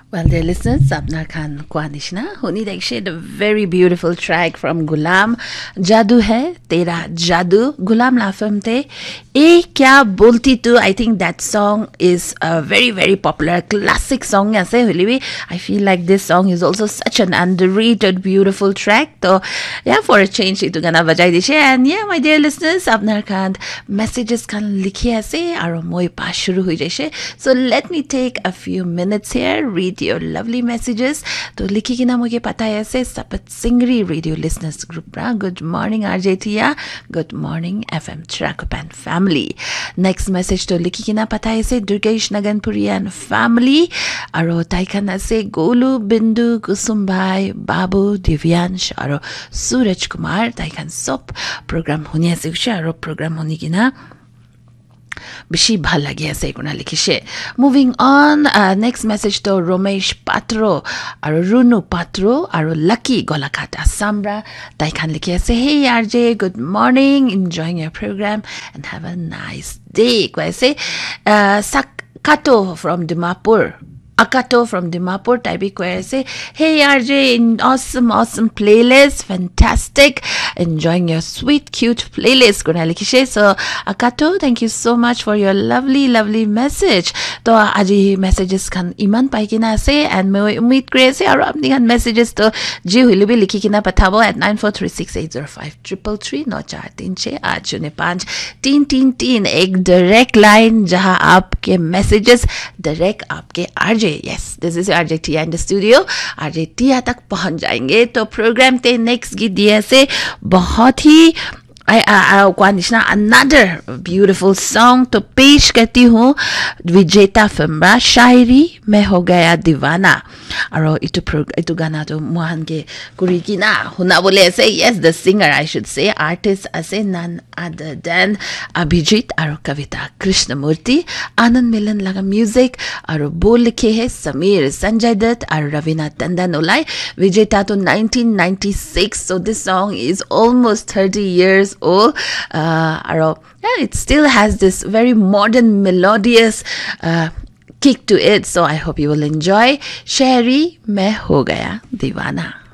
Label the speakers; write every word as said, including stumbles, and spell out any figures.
Speaker 1: Well, dear listeners, Sapna Khan Kwanishna, Huni Dekshid, a very beautiful track from Gulam. Jadoo hai, tera jadoo. Gulam Lafam te. E kya bolti tu? I think that song is a very, very popular classic song. I feel like this song is also such an underrated, beautiful track. So, yeah, for a change, itu gana bajai dishe. And yeah, my dear listeners, Sapna Khan messages kan likhi ase, aro moi pa shuru hui jaise. So let me take a few minutes here, read your lovely messages. तो लिखी किना मुझे पता है ऐसे सपत सिंगरी radio listeners group रा. Good morning R J Tia. Good morning F M Trakopan family. Next message तो लिखी किना पता है ऐसे दुर्गेश नगनपुरियन family. अरो ताइकन ऐसे गोलू बिंदु कुसुम्बाई बाबू दिव्यांश अरो सूरज कुमार ताइकन सब प्रोग्राम होने ऐसे कुछ अरो प्रोग्राम होने किना Bishi bhal lagi ase kuna likhishe. Moving on, uh, next message to Romesh Patro, aro Runu Patro, aro Lucky Golakata Samra. Tai khan likhi ase, hey R J, good morning, enjoying your program and have a nice day. Ko ase uh, Sakato from Dimapur. Akato from Dimapur, Taibi Queer say, hey R J, awesome, awesome playlist, fantastic, enjoying your sweet, cute playlist. Gunalikishe. So, Akato, thank you so much for your lovely, lovely message. To aji messages kan iman paikina say, and me umid kre say, aro apni kan messages to ji hulibi likhi kina pathabo at nine four three six eight zero five triple three no चार तीन छः आठ शून्य पाँच तीन तीन तीन एक direct line जहाँ आपके messages direct आपके R J. Yes, this is R J Tia in the studio. R J Tia तक पहुंच जाएंगे तो प्रोग्राम ते नेक्स्ट गीत दिया से बहुत ही I, I, I, Kwanishna, another beautiful song to पेश करती हूँ विजेता फिल्म शायरी में हो गया दीवाना. और इतु इतु गाना तो मोहन के कुरी की ना हुना बोले ऐसे. Yes, the singer I should say, artist ऐसे none other than अभिजीत और कविता कृष्णमूर्ति. आनंद मिलन लगा म्यूजिक और बोल लिखे हैं समीर संजय दत्त और रवीना टंडन उलाई. विजेता तो nineteen ninety-six, so this song is almost thirty years old. Uh, yeah, it still has this very modern melodious uh, kick to it, so I hope you will enjoy. Shairi mein ho gaya deewana.